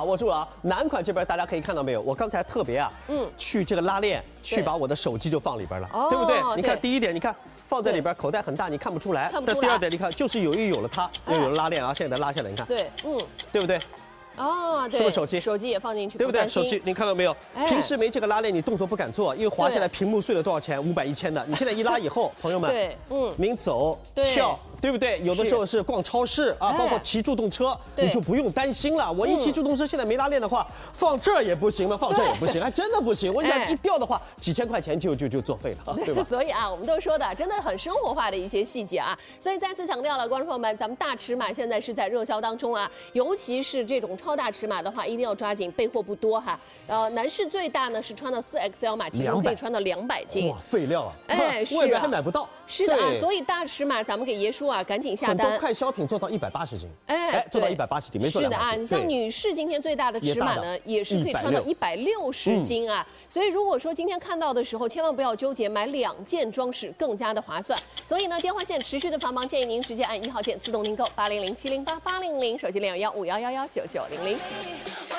掌握住了啊。男款这边大家可以看到没有？我刚才特别去这个拉链，去把我的手机就放里边了，对不对？你看第一点，你看放在里边，口袋很大，你看不出来。但第二点，你看就是有了它，又有了拉链啊，现在拉下来，你看， 对， 对不对？ 哦，对， 是不是手机？ 手机也放进去， 对不对？手机，你看到没有？平时没这个拉链，你动作不敢做，因为滑下来屏幕碎了多少钱？500、1000的。你现在一拉以后，朋友们， 对， 您走跳，对不对？有的时候是逛超市啊，包括骑助动车，你就不用担心了。我一骑助动车，现在没拉链的话，放这儿也不行了，放这儿也不行，还真的不行。我想一掉的话，几千块钱就作废了，对吧？ 所以啊，我们都说的真的很生活化的一些细节啊。所以再次强调了，观众朋友们，咱们大尺码现在是在热销当中啊，尤其是这种超大尺码的话。一定要抓紧，备货不多哈。男士最大呢是穿到4XL 码，体重可以穿到200斤。 哇，废料啊！ 哎，是啊， 外边还买不到。 是的啊，所以大尺码咱们给爷叔啊赶紧下单。 很多快消品做到180斤，做到180斤，没做200斤。 是的啊，你像女士今天最大的尺码呢，也是可以穿到160斤啊。所以如果说今天看到的时候，千万不要纠结，买2件装饰更加的划算。所以呢，电话线持续的繁忙，建议您直接按1号键自动订购800-708-800，手机211-5111-9900。